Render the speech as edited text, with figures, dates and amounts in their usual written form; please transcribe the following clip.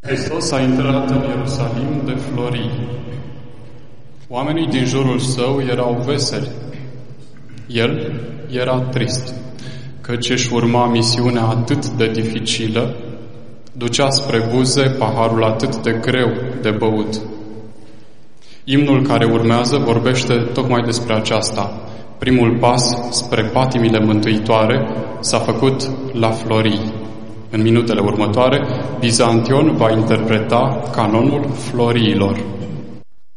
Hristos a intrat în Ierusalim de florii. Oamenii din jurul său erau veseli. El era trist, căci își urma misiunea atât de dificilă, ducea spre buze paharul atât de greu de băut. Imnul care urmează vorbește tocmai despre aceasta. Primul pas spre patimile mântuitoare s-a făcut la florii. În minutele următoare, Bizantion va interpreta canonul floriilor.